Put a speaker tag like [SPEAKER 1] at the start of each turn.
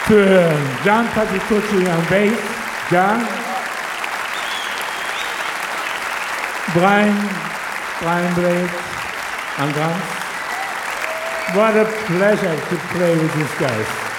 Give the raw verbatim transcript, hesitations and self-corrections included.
[SPEAKER 1] für Gian Patitucci am Bass. Gian. Brian, Brian Blake on drums. What a pleasure to play with these guys.